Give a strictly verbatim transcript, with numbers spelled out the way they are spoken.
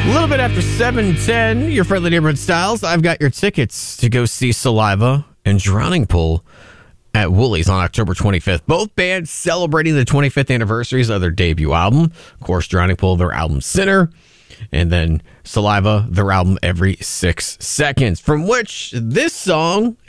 A little bit after seven ten, your friendly neighborhood Styles. I've got your tickets to go see Saliva and Drowning Pool at Woolies on October twenty-fifth. Both bands celebrating the twenty-fifth anniversaries of their debut album. Of course, Drowning Pool, their album Sinner. And then Saliva, their album Every Six Seconds, from which this song